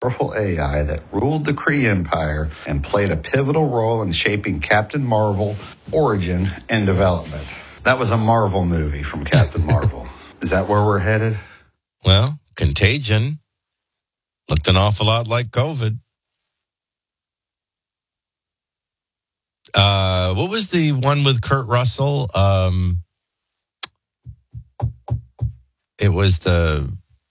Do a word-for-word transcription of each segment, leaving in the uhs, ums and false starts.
powerful A I that ruled the Kree Empire and played a pivotal role in shaping Captain Marvel origin and development. That was a Marvel movie from Captain Marvel. Is that where we're headed? Well, Contagion looked an awful lot like COVID. Uh, what was the one with Kurt Russell? Um, it was the...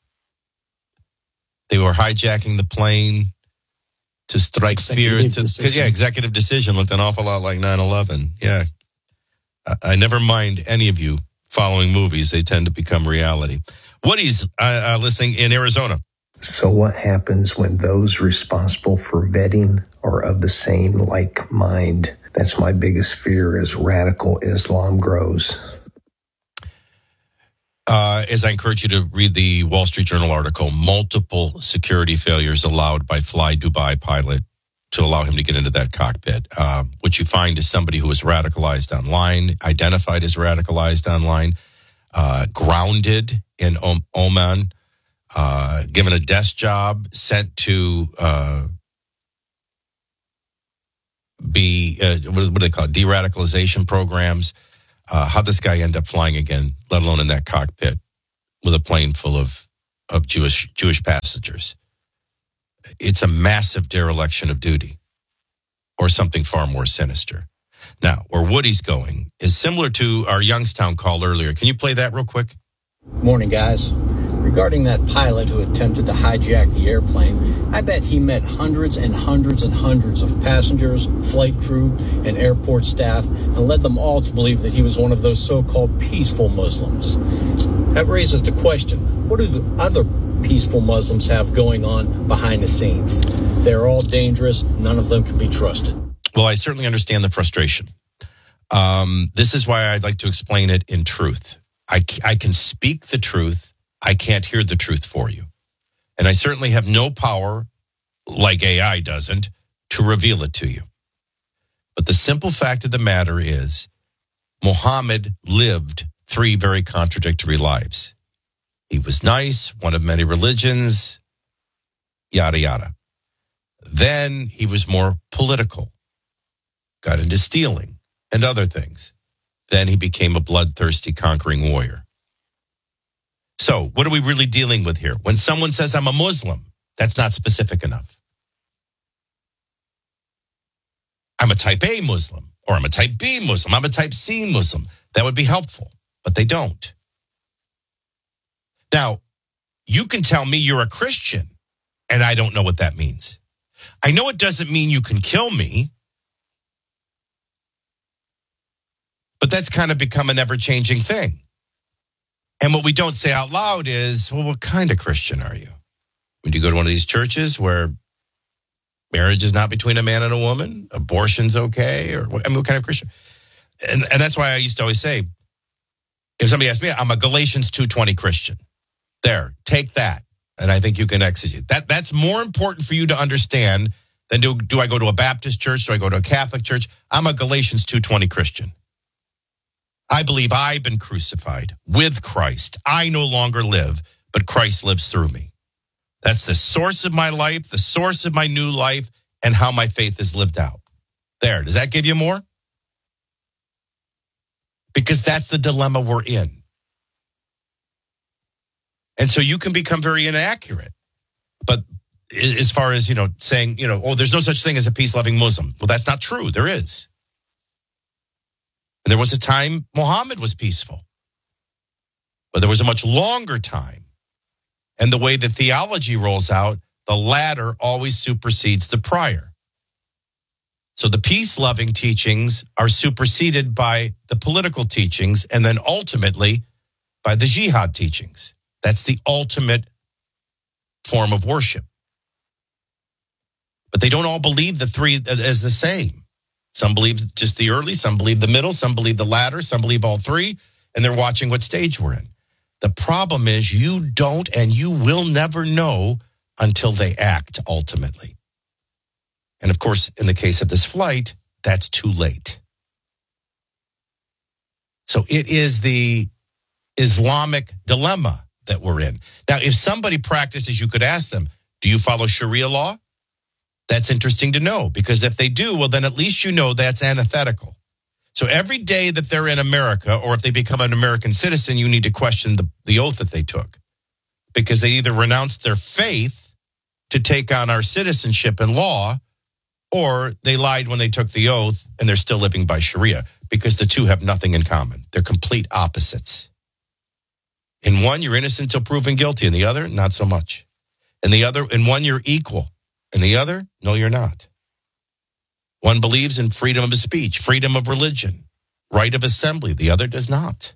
They were hijacking the plane to strike fear. To, yeah, executive decision looked an awful lot like nine eleven. Yeah. I, I never mind any of you following movies. They tend to become reality. Woody's uh, uh, listening in Arizona. So what happens when those responsible for vetting are of the same like mind? That's my biggest fear as radical Islam grows. Uh, as I encourage you to read the Wall Street Journal article, multiple security failures allowed by Fly Dubai pilot to allow him to get into that cockpit. Uh, what you find is somebody who was radicalized online, identified as radicalized online, uh, grounded in Om- Oman, uh, given a desk job, sent to uh, be, uh, what, what do they call it, de-radicalization programs. Uh, how'd this guy end up flying again, let alone in that cockpit with a plane full of, of Jewish Jewish passengers? It's a massive dereliction of duty, or something far more sinister. Now, where Woody's going is similar to our Youngstown call earlier. Can you play that real quick? Morning, guys. Regarding that pilot who attempted to hijack the airplane, I bet he met hundreds and hundreds and hundreds of passengers, flight crew, and airport staff, and led them all to believe that he was one of those so-called peaceful Muslims. That raises the question, what do the other peaceful Muslims have going on behind the scenes? They're all dangerous. None of them can be trusted. Well, I certainly understand the frustration. Um, this is why I'd like to explain it in truth. I, I can speak the truth. I can't hear the truth for you. And I certainly have no power, like A I doesn't, to reveal it to you. But the simple fact of the matter is, Muhammad lived three very contradictory lives. He was nice, one of many religions, yada, yada. Then he was more political, got into stealing and other things. Then he became a bloodthirsty, conquering warrior. So what are we really dealing with here? When someone says, I'm a Muslim, that's not specific enough. I'm a type A Muslim, or I'm a type B Muslim, I'm a type C Muslim. That would be helpful, but they don't. Now, you can tell me you're a Christian, and I don't know what that means. I know it doesn't mean you can kill me, but that's kind of become an ever-changing thing. And what we don't say out loud is, well, what kind of Christian are you? Would you go to one of these churches where marriage is not between a man and a woman? Abortion's okay? Or what, I mean, what kind of Christian? And, and that's why I used to always say, if somebody asks me, I'm a Galatians two twenty Christian. There, take that. And I think you can exegete. That, that's more important for you to understand than do, do I go to a Baptist church? Do I go to a Catholic church? I'm a Galatians two twenty Christian. I believe I've been crucified with Christ. I no longer live, but Christ lives through me. That's the source of my life, the source of my new life, and how my faith is lived out. There, does that give you more? Because that's the dilemma we're in. And so you can become very inaccurate. But as far as, you know, saying, you know, oh, there's no such thing as a peace-loving Muslim. Well, that's not true. There is. And there was a time Muhammad was peaceful. But there was a much longer time. And the way the theology rolls out, the latter always supersedes the prior. So the peace-loving teachings are superseded by the political teachings and then ultimately by the jihad teachings. That's the ultimate form of worship. But they don't all believe the three as the same. Some believe just the early, some believe the middle, some believe the latter, some believe all three, and they're watching what stage we're in. The problem is you don't and you will never know until they act ultimately. And of course, in the case of this flight, that's too late. So it is the Islamic dilemma that we're in. Now, if somebody practices, you could ask them, Do you follow Sharia law? That's interesting to know, because if they do, well, then at least you know that's antithetical. So every day that they're in America, or if they become an American citizen, you need to question the, the oath that they took, because they either renounced their faith to take on our citizenship and law, or they lied when they took the oath and they're still living by Sharia, because the two have nothing in common. They're complete opposites. In one, you're innocent until proven guilty. In the other, not so much. In the other, in one, you're equal. In the other, no, you're not. One believes in freedom of speech, freedom of religion, right of assembly. The other does not.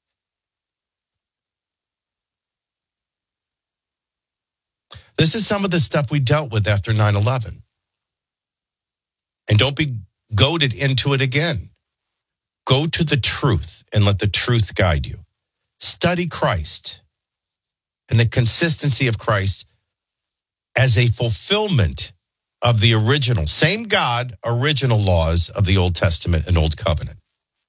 This is some of the stuff we dealt with after nine eleven. And don't be goaded into it again. Go to the truth and let the truth guide you. Study Christ and the consistency of Christ as a fulfillment of the original, same God, original laws of the Old Testament and Old Covenant.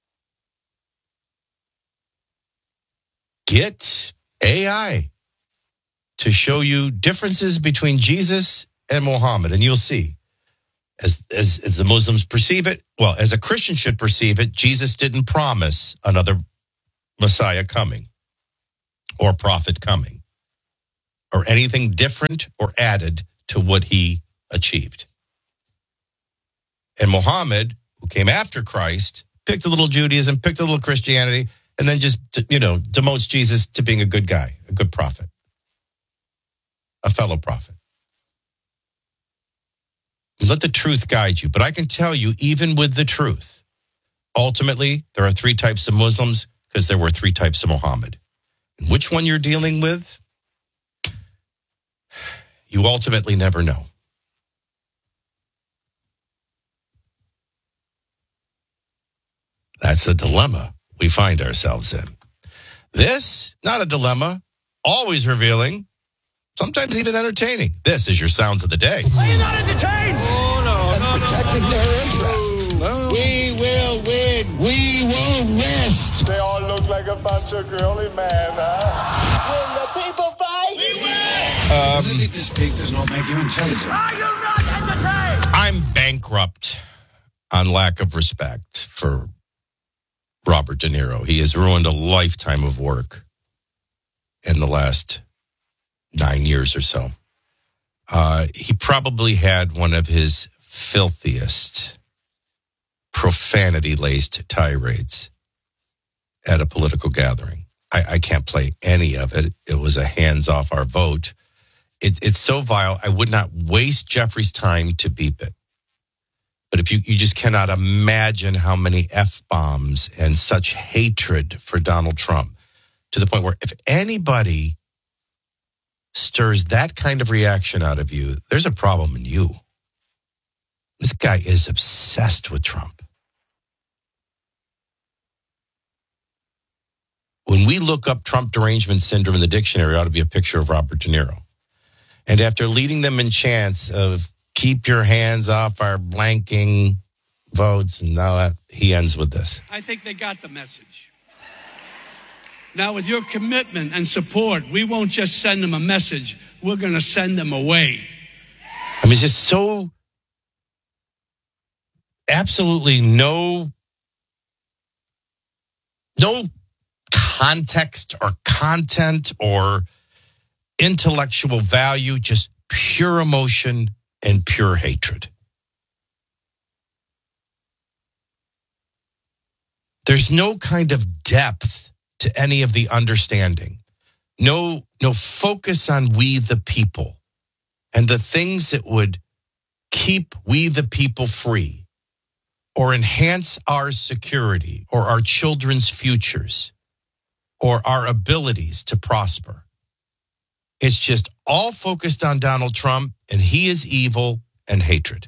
Get A I to show you differences between Jesus and Muhammad, and you'll see. As, as, as the Muslims perceive it, well, as a Christian should perceive it, Jesus didn't promise another Messiah coming or prophet coming or anything different or added to what he achieved. And Muhammad, who came after Christ, picked a little Judaism, picked a little Christianity, and then just, you know, demotes Jesus to being a good guy, a good prophet, a fellow prophet. Let the truth guide you. But I can tell you, even with the truth, ultimately, there are three types of Muslims because there were three types of Muhammad. And which one you're dealing with, you ultimately never know. That's the dilemma we find ourselves in. This, not a dilemma, always revealing, sometimes even entertaining. This is your Sounds of the Day. Are you not entertained? Oh, no, no, no. Protecting their interests. No. We will win. We won't rest. They all look like a bunch of girly men, huh? When the people fight, we win. Um, ability to speak does not make you intelligent. Are you not entertained? I'm bankrupt on lack of respect for Robert De Niro. He has ruined a lifetime of work in the last nine years or so. Uh, he probably had one of his filthiest, profanity-laced tirades at a political gathering. I, I can't play any of it. It was a hands-off our vote. It, it's so vile, I would not waste Jeffrey's time to beep it. But if you, you just cannot imagine how many F-bombs and such hatred for Donald Trump, to the point where if anybody stirs that kind of reaction out of you, there's a problem in you. This guy is obsessed with Trump. When we look up Trump derangement syndrome in the dictionary, it ought to be a picture of Robert De Niro. And after leading them in chants of keep your hands off our blanking votes, and now that, he ends with this. I think they got the message. Now, with your commitment and support, we won't just send them a message. We're going to send them away. I mean, it's just so absolutely no, no context or content or intellectual value, just pure emotion and pure hatred. There's no kind of depth to any of the understanding. No, no focus on we the people and the things that would keep we the people free or enhance our security or our children's futures or our abilities to prosper. It's just all focused on Donald Trump, and he is evil and hatred.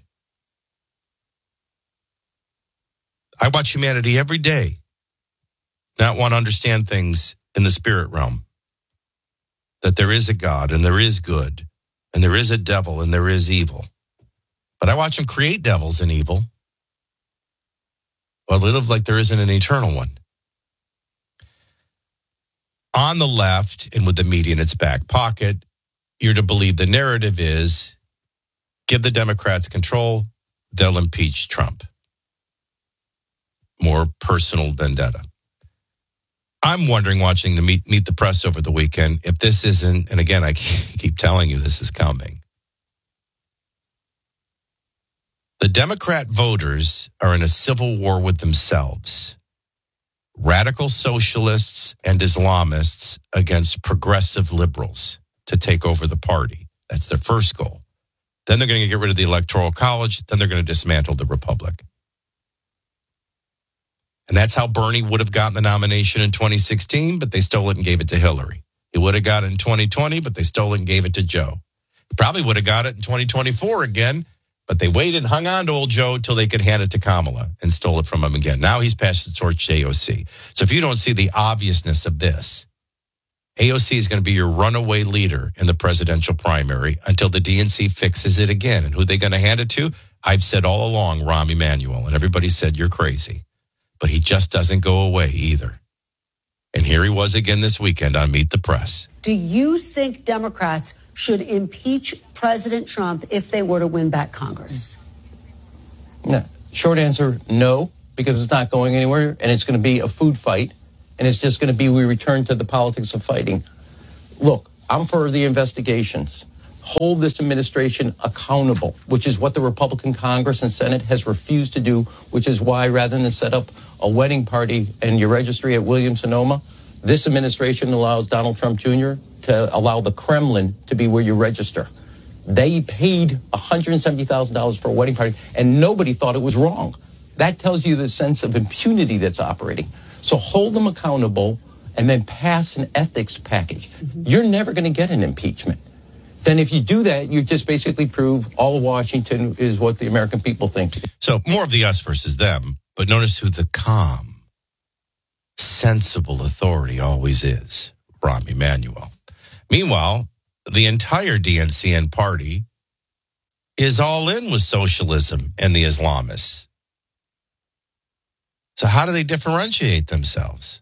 I watch humanity every day not want to understand things in the spirit realm. That there is a God, and there is good, and there is a devil, and there is evil. But I watch him create devils and evil. Well, they live like there isn't an eternal one. On the left, and with the media in its back pocket, you're to believe the narrative is give the Democrats control, they'll impeach Trump. More personal vendetta. I'm wondering, watching the meet, meet the press over the weekend, if this isn't, and again, I keep telling you this is coming. The Democrat voters are in a civil war with themselves. Radical socialists and Islamists against progressive liberals to take over the party. That's their first goal. Then they're going to get rid of the Electoral College. Then they're going to dismantle the Republic. And that's how Bernie would have gotten the nomination in twenty sixteen, but they stole it and gave it to Hillary. He would have got it in twenty twenty, but they stole it and gave it to Joe. He probably would have got it in twenty twenty-four again, but they waited and hung on to old Joe till they could hand it to Kamala and stole it from him again. Now he's passed the torch to A O C. So if you don't see the obviousness of this, A O C is going to be your runaway leader in the presidential primary until the D N C fixes it again. And who are they going to hand it to? I've said all along, Rahm Emanuel, and everybody said you're crazy. But he just doesn't go away either. And here he was again this weekend on Meet the Press. Do you think Democrats should impeach President Trump if they were to win back Congress? No. Short answer, no, because it's not going anywhere, and it's going to be a food fight, and it's just going to be we return to the politics of fighting. Look, I'm for the investigations. Hold this administration accountable, which is what the Republican Congress and Senate has refused to do, which is why rather than set up a wedding party in your registry at Williams-Sonoma, this administration allows Donald Trump Junior to allow the Kremlin to be where you register. They paid one hundred seventy thousand dollars for a wedding party, and nobody thought it was wrong. That tells you the sense of impunity that's operating. So hold them accountable and then pass an ethics package. Mm-hmm. You're never going to get an impeachment. Then if you do that, you just basically prove all of Washington is what the American people think. So more of the us versus them, but notice who the calm, sensible authority always is, Rahm Emanuel. Meanwhile, the entire D N C N party is all in with socialism and the Islamists. So how do they differentiate themselves?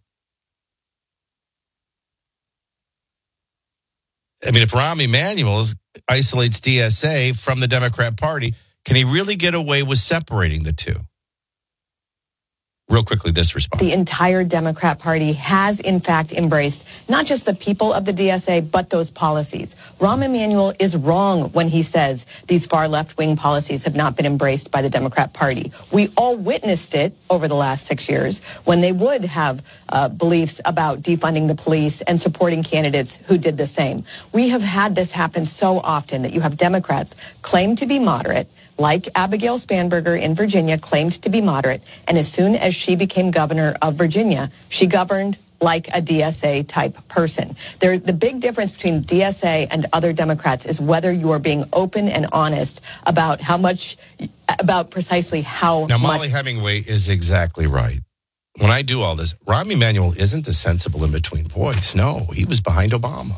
I mean, if Rahm Emanuel isolates D S A from the Democrat Party, can he really get away with separating the two? Real quickly, this response. The entire Democrat Party has, in fact, embraced not just the people of the D S A, but those policies. Rahm Emanuel is wrong when he says these far left-wing policies have not been embraced by the Democrat Party. We all witnessed it over the last six years when they would have uh, beliefs about defunding the police and supporting candidates who did the same. We have had this happen so often that you have Democrats claim to be moderate, like Abigail Spanberger in Virginia claimed to be moderate, and as soon as she became governor of Virginia, she governed like a D S A-type person. There, the big difference between D S A and other Democrats is whether you are being open and honest about how much, about precisely how now, much. Molly Hemingway is exactly right. When I do all this, Rahm Emanuel isn't the sensible in-between voice. No, he was behind Obama.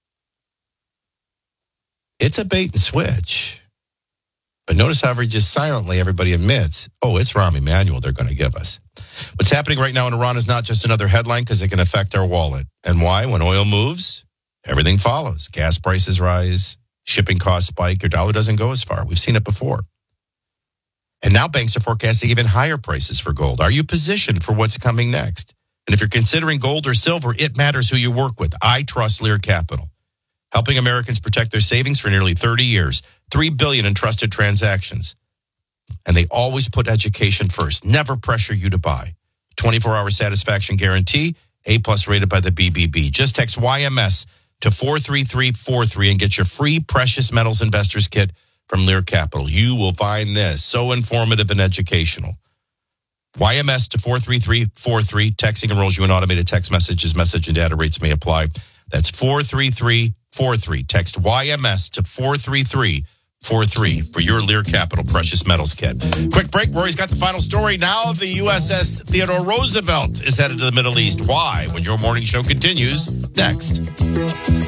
It's a bait and switch. But notice how just silently everybody admits, oh, it's Rahm Emanuel they're going to give us. What's happening right now in Iran is not just another headline because it can affect our wallet. And why? When oil moves, everything follows. Gas prices rise, shipping costs spike, your dollar doesn't go as far. We've seen it before. And now banks are forecasting even higher prices for gold. Are you positioned for what's coming next? And if you're considering gold or silver, it matters who you work with. I trust Lear Capital, helping Americans protect their savings for nearly thirty years. three billion dollars in trusted transactions. And they always put education first. Never pressure you to buy. twenty-four hour satisfaction guarantee. A-plus rated by the B B B. Just text Y M S to four three three four three and get your free Precious Metals Investors Kit from Lear Capital. You will find this so informative and educational. Y M S to four three three four three. Texting enrolls you in automated text messages. Message and data rates may apply. That's four three three four three. Text Y M S to four three three four three for your Lear Capital Precious Metals Kit. Quick break. Rory's got the final story. Now the U S S Theodore Roosevelt is headed to the Middle East. Why? When your morning show continues next.